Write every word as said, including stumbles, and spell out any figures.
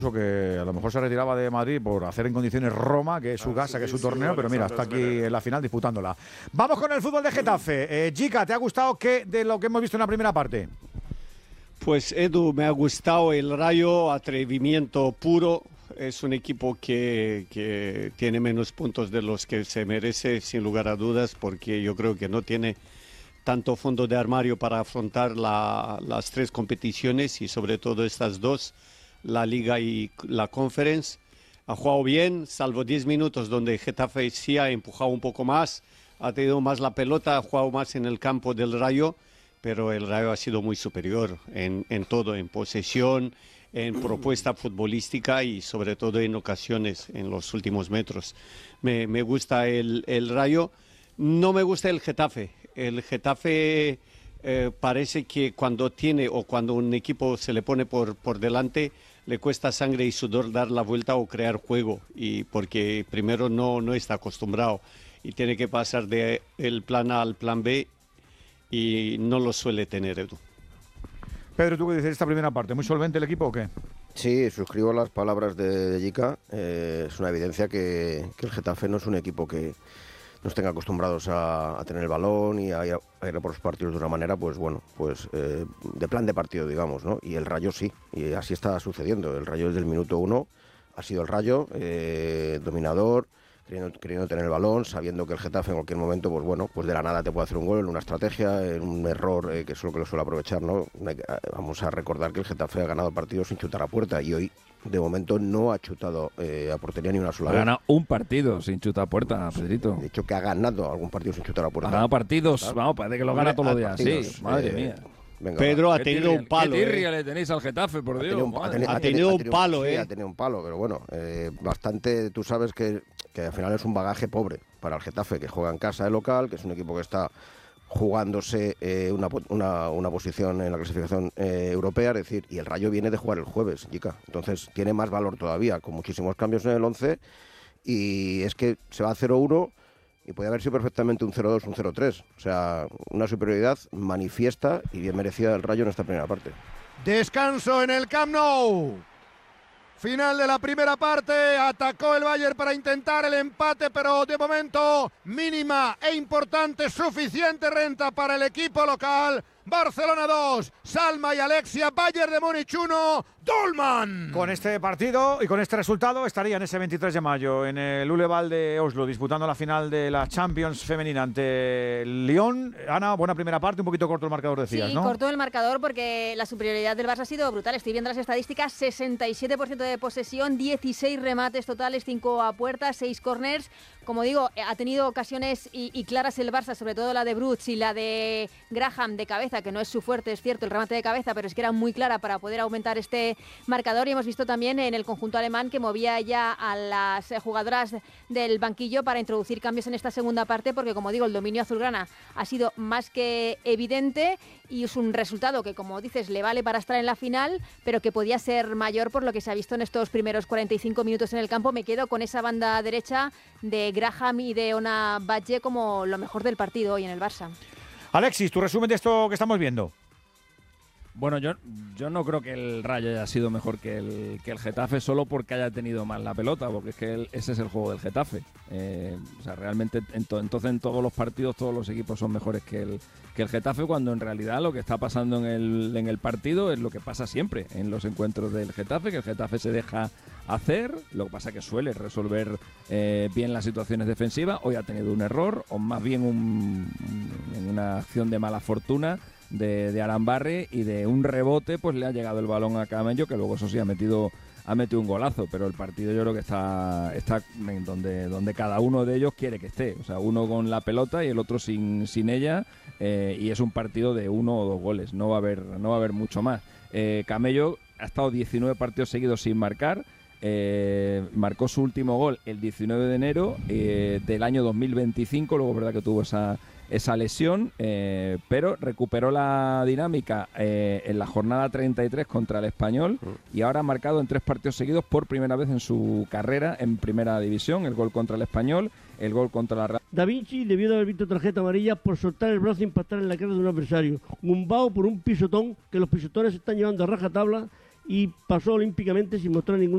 que a lo mejor se retiraba de Madrid por hacer en condiciones Roma, que es su casa, que es su torneo, pero mira, está aquí en la final disputándola. Vamos con el fútbol de Getafe. Eh, Jica, ¿te ha gustado qué de lo que hemos visto en la primera parte? Pues Edu, me ha gustado el Rayo, atrevimiento puro. Es un equipo que, que tiene menos puntos de los que se merece, sin lugar a dudas, porque yo creo que no tiene tanto fondo de armario para afrontar la, las tres competiciones y sobre todo estas dos, la Liga y la Conference. Ha jugado bien, salvo diez minutos donde Getafe sí ha empujado un poco más, ha tenido más la pelota, ha jugado más en el campo del Rayo, pero el Rayo ha sido muy superior en, en todo, en posesión, en propuesta futbolística y sobre todo en ocasiones en los últimos metros. Me, me gusta el, el Rayo, no me gusta el Getafe. El Getafe eh, parece que cuando tiene o cuando un equipo se le pone por, por delante, le cuesta sangre y sudor dar la vuelta o crear juego, y porque primero no, no está acostumbrado y tiene que pasar del plan A al plan B y no lo suele tener, Edu. Pedro, ¿tú qué dices de esta primera parte? ¿Muy solvente el equipo o qué? Sí, suscribo las palabras de, de Jica. Eh, es una evidencia que, que el Getafe no es un equipo que nos tenga acostumbrados a, a tener el balón y a ir, a ir por los partidos de una manera, pues bueno, pues eh, de plan de partido, digamos, ¿no? Y el Rayo sí, y así está sucediendo. El Rayo desde el minuto uno ha sido el Rayo, eh, dominador, queriendo, queriendo tener el balón, sabiendo que el Getafe en cualquier momento, pues bueno, pues de la nada te puede hacer un gol en una estrategia, en un error, eh, que es lo que lo suele aprovechar, ¿no? Vamos a recordar que el Getafe ha ganado partidos sin chutar a puerta y hoy, de momento, no ha chutado eh, a portería ni una sola ha vez. Ha ganado un partido sin chutar a puerta, Pedrito. De hecho, que ha ganado algún partido sin chutar a puerta. Ha ganado partidos, ¿Claro? vamos, parece que lo gana todos los días. Partidos, Sí, madre eh, mía. Venga, Pedro va. ha tenido un palo. ¿Qué tirria eh. le tenéis al Getafe, por Ha Dios? tenido un, ha madre. teni- Ha ha tenido teni- un palo, sí, eh. ha tenido un palo, pero bueno, eh, bastante, tú sabes que, que al final es un bagaje pobre para el Getafe, que juega en casa de local, que es un equipo que está jugándose eh, una, una, una posición en la clasificación eh, europea, es decir, y el Rayo viene de jugar el jueves, Jica. Entonces tiene más valor todavía, con muchísimos cambios en el once, y es que se va a cero uno y puede haber sido perfectamente un cero dos, un cero tres. O sea, una superioridad manifiesta y bien merecida del Rayo en esta primera parte. Descanso en el Camp Nou. Final de la primera parte, atacó el Bayern para intentar el empate, pero de momento mínima e importante, suficiente renta para el equipo local. Barcelona dos, Salma y Alexia, Bayern de Múnich uno, Dolman. Con este partido y con este resultado estarían ese veintitrés de mayo en el Uleval de Oslo disputando la final de la Champions femenina ante el Lyon. Ana, buena primera parte, un poquito corto el marcador, decías, sí, ¿no? Sí, cortó el marcador porque la superioridad del Barça ha sido brutal. Estoy viendo las estadísticas, sesenta y siete por ciento de posesión, dieciséis remates totales, cinco a puerta, seis corners. Como digo, ha tenido ocasiones y, y claras el Barça, sobre todo la de Brutz y la de Graham de cabeza, que no es su fuerte, es cierto, el remate de cabeza, pero es que era muy clara para poder aumentar este marcador. Y hemos visto también en el conjunto alemán que movía ya a las jugadoras del banquillo para introducir cambios en esta segunda parte, porque como digo, el dominio azulgrana ha sido más que evidente y es un resultado que, como dices, le vale para estar en la final, pero que podía ser mayor por lo que se ha visto en estos primeros cuarenta y cinco minutos en el campo. Me quedo con esa banda derecha de Graham y de Ona Badge como lo mejor del partido hoy en el Barça. Alexis, tu resumen de esto que estamos viendo. Bueno, yo, yo no creo que el Rayo haya sido mejor que el, que el Getafe solo porque haya tenido más la pelota, porque es que el, ese es el juego del Getafe. Eh, o sea, realmente, en to, entonces en todos los partidos todos los equipos son mejores que el, que el Getafe, cuando en realidad lo que está pasando en el, en el partido es lo que pasa siempre en los encuentros del Getafe, que el Getafe se deja hacer, lo que pasa es que suele resolver eh, bien las situaciones defensivas. Hoy ha tenido un error, o más bien un, un, una acción de mala fortuna de, de Arambarri, y de un rebote pues le ha llegado el balón a Camello, que luego eso sí ha metido ha metido un golazo, pero el partido yo creo que está está en donde donde cada uno de ellos quiere que esté, o sea, uno con la pelota y el otro sin sin ella, eh, y es un partido de uno o dos goles, no va a haber no va a haber mucho más. eh, Camello ha estado diecinueve partidos seguidos sin marcar. Eh, marcó su último gol el diecinueve de enero eh, del año dos mil veinticinco, luego verdad que tuvo esa esa lesión, eh, pero recuperó la dinámica eh, en la jornada treinta y tres contra el Español, y ahora ha marcado en tres partidos seguidos por primera vez en su carrera en primera división, el gol contra el Español, el gol contra la Real. Da Vinci debió de haber visto tarjeta amarilla por soltar el brazo e impactar en la cara de un adversario. Gumbao por un pisotón, que los pisotones se están llevando a rajatabla, y pasó olímpicamente sin mostrar ningún